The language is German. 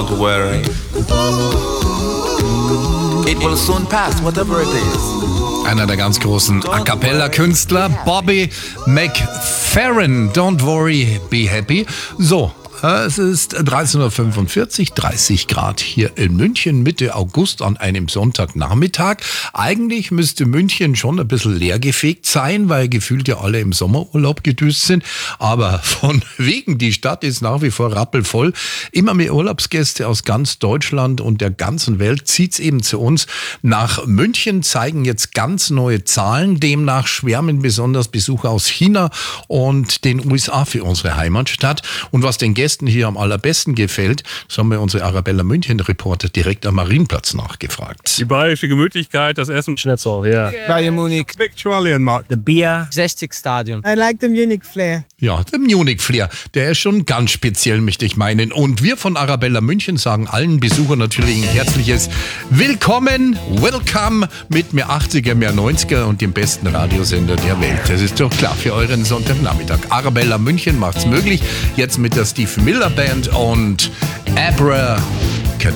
Don't worry. It will soon pass, whatever it is. Einer der ganz großen A-Cappella-Künstler, Bobby McFerrin. Don't worry, be happy. So. Es ist 13.45 Uhr, 30 Grad hier in München, Mitte August an einem Sonntagnachmittag. Eigentlich müsste München schon ein bisschen leergefegt sein, weil gefühlt ja alle im Sommerurlaub gedüst sind. Aber von wegen, die Stadt ist nach wie vor rappelvoll. Immer mehr Urlaubsgäste aus ganz Deutschland und der ganzen Welt zieht's eben zu uns nach München, zeigen jetzt ganz neue Zahlen. Demnach schwärmen besonders Besucher aus China und den USA für unsere Heimatstadt. Und was den Gästen hier am allerbesten gefällt, das haben wir unsere Arabella München-Reporter direkt am Marienplatz nachgefragt. Die bayerische Gemütlichkeit, das Essen. Schnitzel, yeah. Bayern Munich. Victualian Markt. The beer. 60 Stadion. I like the Munich flair. Ja, der Munich-Flair, der ist schon ganz speziell, möchte ich meinen. Und wir von Arabella München sagen allen Besuchern natürlich ein herzliches Willkommen, Welcome mit mehr 80er, mehr 90er und dem besten Radiosender der Welt. Das ist doch klar für euren Sonntagnachmittag. Arabella München macht's möglich, jetzt mit der Steve Miller Band und Abra